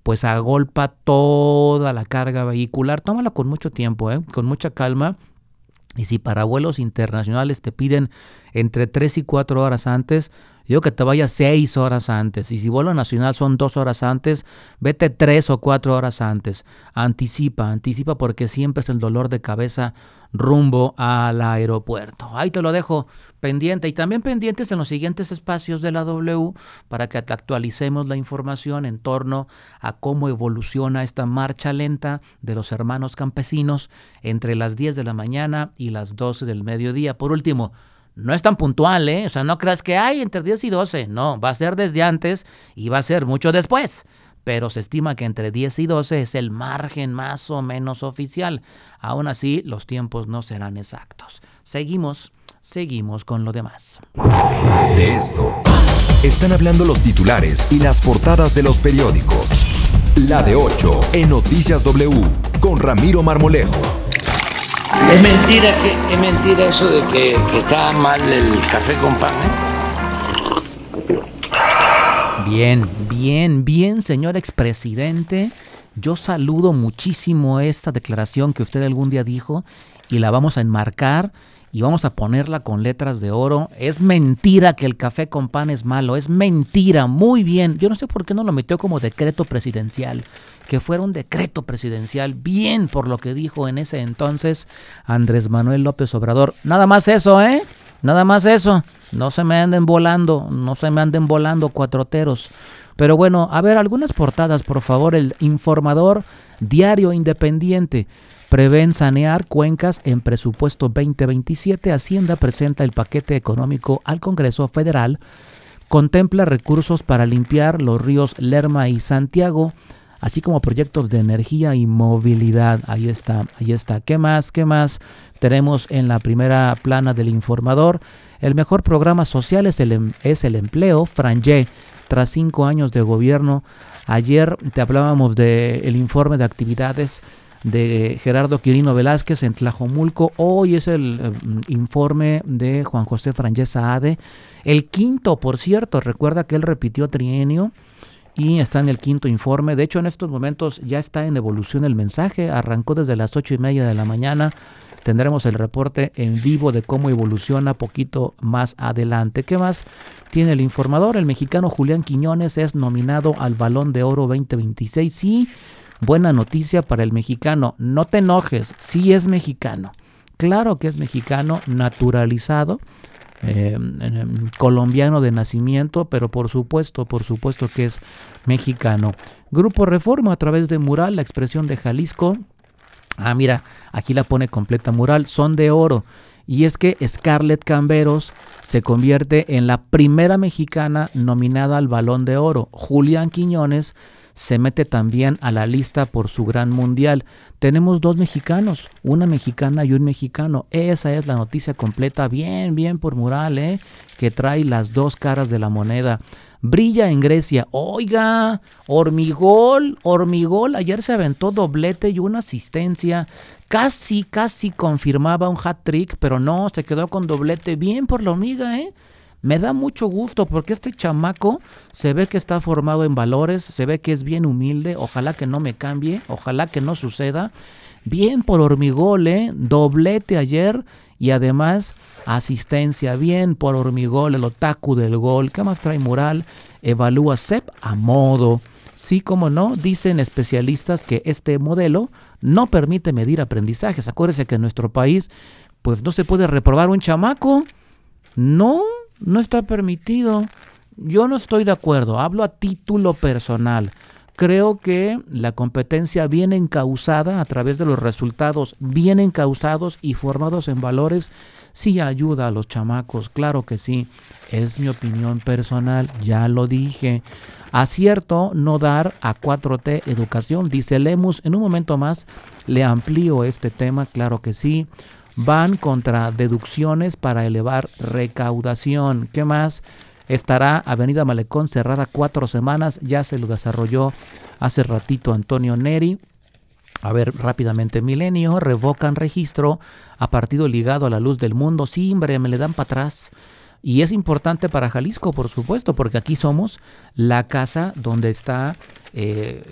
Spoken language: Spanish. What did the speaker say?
pues agolpa toda la carga vehicular. Tómala con mucho tiempo, con mucha calma. Y si para vuelos internacionales te piden entre 3 y 4 horas antes, digo que te vayas 6 horas antes. Y si vuelo nacional son 2 horas antes, vete 3 o 4 horas antes. Anticipa porque siempre es el dolor de cabeza rumbo al aeropuerto. Ahí te lo dejo pendiente y también pendientes en los siguientes espacios de la W para que te actualicemos la información en torno a cómo evoluciona esta marcha lenta de los hermanos campesinos entre las 10 de la mañana y las 12 del mediodía. Por último, no es tan puntual, O sea, no creas que hay entre 10 y 12. No, va a ser desde antes y va a ser mucho después. Pero se estima que entre 10 y 12 es el margen más o menos oficial. Aún así, los tiempos no serán exactos. Seguimos con lo demás. De esto están hablando los titulares y las portadas de los periódicos. La de 8 en Noticias W con Ramiro Marmolejo. Es mentira eso de que está mal el café con pan, Bien, señor expresidente. Yo saludo muchísimo esta declaración que usted algún día dijo y la vamos a enmarcar y vamos a ponerla con letras de oro. Es mentira que el café con pan es malo, es mentira, muy bien. Yo no sé por qué no lo metió como decreto presidencial, que fuera un decreto presidencial, bien por lo que dijo en ese entonces Andrés Manuel López Obrador. Nada más eso, nada más eso. No se me anden volando, cuatroteros. Pero bueno, a ver, algunas portadas, por favor. El Informador, Diario Independiente. Prevén sanear cuencas en presupuesto 2027. Hacienda presenta el paquete económico al Congreso Federal. Contempla recursos para limpiar los ríos Lerma y Santiago, así como proyectos de energía y movilidad. Ahí está. ¿Qué más tenemos en la primera plana del Informador? El mejor programa social es el empleo. Frangé, tras 5 años de gobierno. Ayer te hablábamos del informe de actividades de Gerardo Quirino Velázquez en Tlajomulco. Hoy es el informe de Juan José Frangé Saade. El quinto, por cierto, recuerda que él repitió trienio y está en el quinto informe. De hecho, en estos momentos ya está en evolución el mensaje. Arrancó desde las 8:30 de la mañana. Tendremos el reporte en vivo de cómo evoluciona poquito más adelante. ¿Qué más tiene el Informador? El mexicano Julián Quiñones es nominado al Balón de Oro 2026. Sí, buena noticia para el mexicano. No te enojes, sí es mexicano. Claro que es mexicano, naturalizado, colombiano de nacimiento, pero por supuesto que es mexicano. Grupo Reforma, a través de mural, la expresión de Jalisco. Ah, mira, aquí la pone completa mural, son de oro. Y es que Scarlett Camberos se convierte en la primera mexicana nominada al Balón de Oro. Julián Quiñones se mete también a la lista por su gran mundial. Tenemos 2 mexicanos, una mexicana y un mexicano. Esa es la noticia completa, bien por mural, que trae las 2 caras de la moneda. Brilla en Grecia. Oiga, Hormigol, ayer se aventó doblete y una asistencia. Casi confirmaba un hat-trick, pero no, se quedó con doblete. Bien por la hormiga, Me da mucho gusto porque este chamaco se ve que está formado en valores, se ve que es bien humilde. Ojalá que no me cambie, ojalá que no suceda. Bien por Hormigol, doblete ayer y además asistencia. Bien por Hormigol, el otaku del gol. ¿Qué más trae mural? Evalúa CEP a modo. Sí, como no, dicen especialistas que este modelo no permite medir aprendizajes. Acuérdense que en nuestro país pues no se puede reprobar un chamaco. No está permitido. Yo no estoy de acuerdo, hablo a título personal. Creo que la competencia bien encauzada a través de los resultados bien encauzados y formados en valores sí ayuda a los chamacos, claro que sí. Es mi opinión personal, ya lo dije. Acierto no dar a 4T educación, dice Lemus. En un momento más le amplío este tema, claro que sí. Van contra deducciones para elevar recaudación. ¿Qué más? Estará Avenida Malecón cerrada 4 semanas. Ya se lo desarrolló hace ratito Antonio Neri. A ver, rápidamente. Milenio, revocan registro a partido ligado a la Luz del Mundo. Sí, hombre, me le dan para atrás. Y es importante para Jalisco, por supuesto, porque aquí somos la casa donde está